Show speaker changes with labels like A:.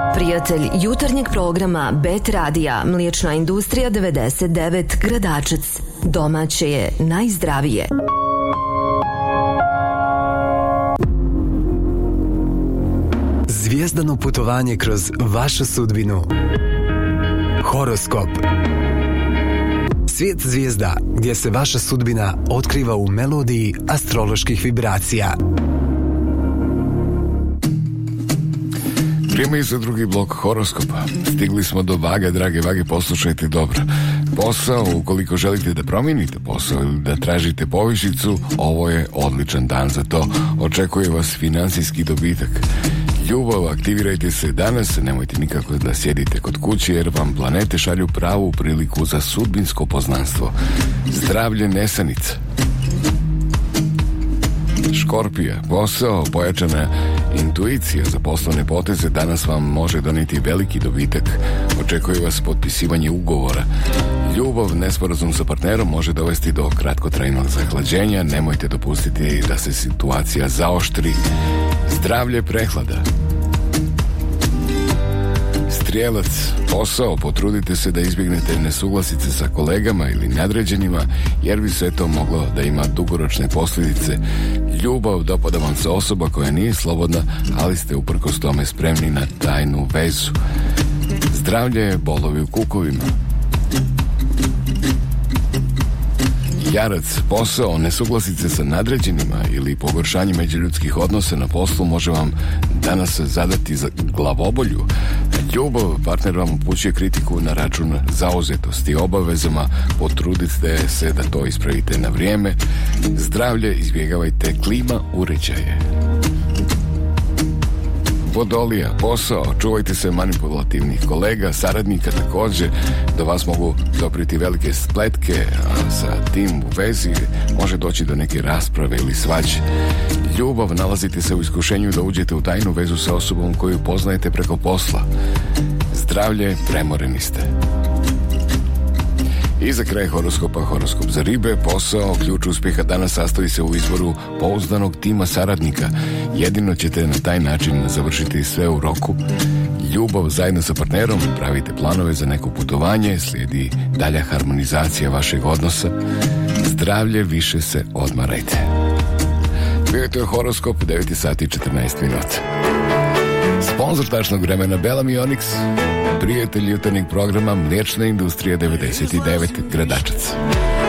A: Prijatelj jutarnjeg programa Bet Radija, Mliječna industrija 99 Gradačac. Domaće je najzdravije.
B: Zvijezdano putovanje kroz vašu sudbinu. Horoskop. Svijet zvijezda gdje se vaša sudbina otkriva u melodiji astroloških vibracija.
C: Vrijeme za drugi blok horoskopa. Stigli smo do vage, drage vage, poslušajte dobro. Posao, ukoliko želite da promijenite posao ili da tražite povišicu, ovo je odličan dan za to. Očekuje vas financijski dobitak. Ljubav, aktivirajte se danas, nemojte nikako da sjedite kod kuće jer vam planete šalju pravu priliku za sudbinsko poznanstvo. Zdravlje, nesanica. Škorpija, posao, pojačana intuicija za poslovne poteze danas vam može donijeti veliki dobitak. Očekuje vas potpisivanje ugovora. Ljubav, nesporazum sa partnerom može dovesti do kratkotrajnog zahlađenja. Nemojte dopustiti da se situacija zaoštri. Zdravlje, prehlada. Strijelac, posao, potrudite se da izbjegnete nesuglasice sa kolegama ili nadređenima, jer bi sve to moglo da ima dugoročne posljedice. Ljubav, dopada vam se osoba koja nije slobodna, ali ste uprkos tome spremni na tajnu vezu. Zdravlje, bolovi u kukovima. Jarac, posao, nesuglasice sa nadređenima ili pogoršanje međuljudskih odnosa na poslu može vam danas zadati za glavobolju. Ljubav, partner vam upućuje kritiku na račun zauzetosti obavezama, potrudite se da to ispravite na vrijeme. Zdravlje, izbjegavajte klima uređaje. Vodolija, posao, čuvajte se manipulativnih kolega, saradnika također, do vas mogu dopriti velike spletke, a sa tim u vezi može doći do neke rasprave ili svađe. Ljubav, nalazite se u iskušenju da uđete u tajnu vezu sa osobom koju poznajete preko posla. Zdravlje, premoreni ste. I za kraj horoskopa, horoskop za ribe. Posao, ključ uspjeha danas sastoji se u izboru pouzdanog tima saradnika. Jedino ćete na taj način završiti sve u roku. Ljubav, zajedno sa partnerom pravite planove za neko putovanje, slijedi dalja harmonizacija vašeg odnosa. Zdravlje, više se odmarajte. Bio je to horoskop, 9 sati i 14 minuta. Sponzor tačnog vremena Bellamy Onyx, prijatelj jutarnjeg programa Mliječna industrija 99 Gradačac.